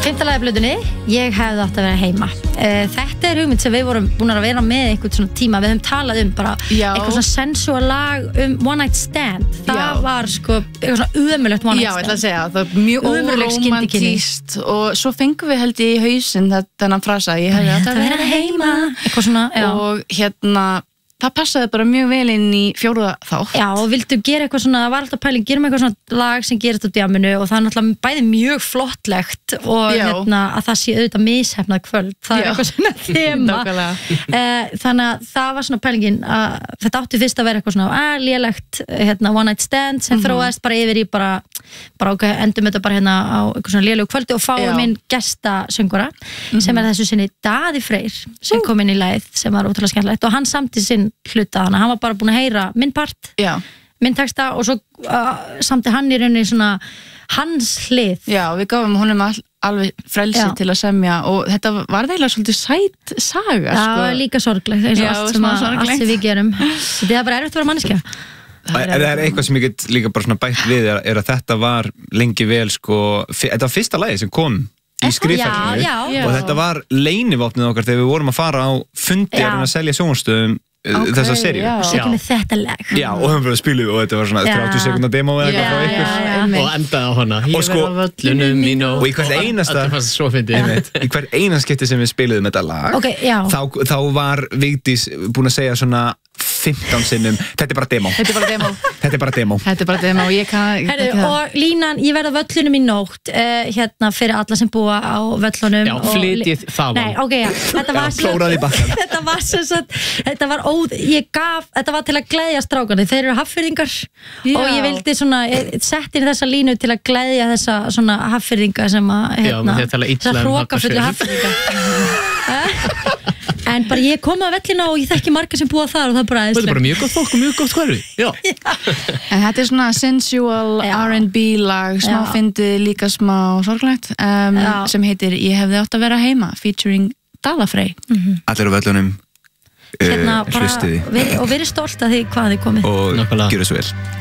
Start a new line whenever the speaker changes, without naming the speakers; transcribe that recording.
5. lagi af plötunni, ég hefði átt að vera heima. Þetta hugmynd sem við vorum búin að vera með einhvern svona tíma, við höfum talað bara eitthvað svona sensual lag One Night Stand. Það var sko eitthvað svona ömurlegt One Night Stand.
Já, ég ætla að segja, það var mjög óromantískt og svo fengum við held í hausinn þennan frasa, ég hefði átt að vera heima.
Eitthvað svona,
og það passaði bara mjög vel inn í 4. þátt.
Já, og vildu gera eitthvað svona, það var alltaf pæling, gerum eitthvað svona lag sem gerist á djáminu og það er náttúrulega bæði mjög flottlegt og að það sé auðvitað mishefnað kvöld. Það er eitthvað svona þema. Þannig að það var svona pælingin að þetta átti fyrst að vera eitthvað svona lélegt One Night Stand sem þróaðist bara yfir í bara ok, endum þetta bara hérna á eitthvað svona lélegu kvöldi og fáum inn gestasöngvara sem þessu sinni Daði Freyr sem kom inn í lagið sem var ótrúlega skemmtilegt og hann samti sinn hluta, hann var bara búin að heyra minn part, minn texta og svo samti hann í rauninni svona hans hlið.
Já, við gáfum honum alveg frelsi til að semja og þetta var eiginlega svolítið sæt saga.
Já, líka sorglegt eins og allt sem við gerum. Þetta er bara erfitt að vera manneskja.
Það er eitthvað sem ég get líka bara svona bætt við er að þetta var lengi vel sko, þetta var fyrsta lagi sem kom í skrifferðinu og þetta var leynivopnið okkar þegar við vorum að fara á fundi að selja sjónvarpsstöðum þessa seríu.
Svo kemur þetta lag.
Já, og höfum við að spila og þetta var svona 30 sekundar demo eða eitthvað frá ykkur.
Og endaði á hana.
Og sko, og í hvert einasta í hvert einasta sem við spiluðum þetta lag þá var Vigdís búin að segja svona 15 sinnum, þetta er bara demo. Þetta er bara demo og ég kann...
Og línan, ég verð á völlunum í nótt hérna fyrir alla sem búa á völlunum.
Já, flytið það var.
Nei, ok, þetta var sem sagt, þetta var þetta var til að gleðja strákana, þeir eru haffyrðingar og ég vildi svona, setti inn þessa línu til að gleðja þessa svona haffyrðinga sem að hrókafullu haffyrðingar. En bara ég kom að vellina og ég þekki marga sem búa þar og það bara
Þetta er bara mjög gott fólk og mjög gott hverfi.
En þetta er svona sensual R&B lag, smá fyndið, líka smá sorglegt sem heitir Ég hefði átt að vera heima featuring Dala Frey.
Allir á völlunum hlustiði
og verið stolt að því hvað þið komið
og gjörðu svo vel.